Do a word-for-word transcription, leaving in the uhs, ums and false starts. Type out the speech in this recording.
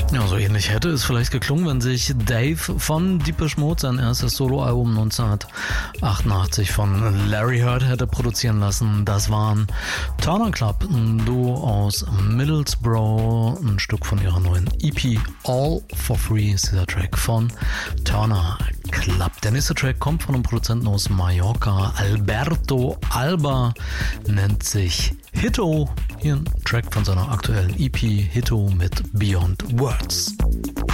Ja, so ähnlich hätte es vielleicht geklungen, wenn sich Dave von Depeche Mode sein erstes Soloalbum neunzehnhundertachtundachtzig von Larry Heard hätte produzieren lassen. Das waren Turner Club, ein Duo aus Middlesbrough, ein Stück von ihrer neuen E P All for Free ist dieser Track von Turner Club. Der nächste Track kommt von einem Produzenten aus Mallorca, Alberto Alba, nennt sich Hitto. Hier ein Track von seiner aktuellen E P Hitto mit Beyond Words.